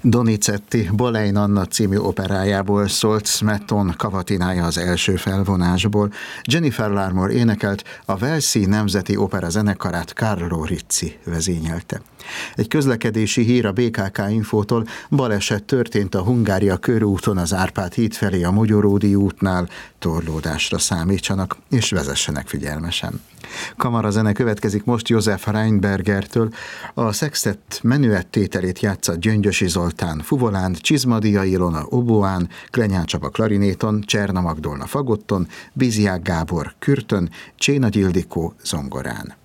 Donizetti Bolein Anna című operájából szólt Smeton Cavatinája az első felvonásból. Jennifer Larmore énekelt, a Walesi Nemzeti Opera zenekarát Carlo Rizzi vezényelte. Egy közlekedési hír a BKK Infótól: baleset történt a Hungária körúton az Árpád híd felé a Mogyoródi útnál, torlódásra számítsanak és vezessenek figyelmesen. Kamarazene következik most József Reinbergertől. A szextett menüett tételét játsza Gyöngyösi Zoltán fuvolán, Csizmadia Ilona oboán, Klenyán Csaba klarinéton, Cserna Magdolna fagotton, Biziák Gábor kürtön, Csénagy Ildikó zongorán.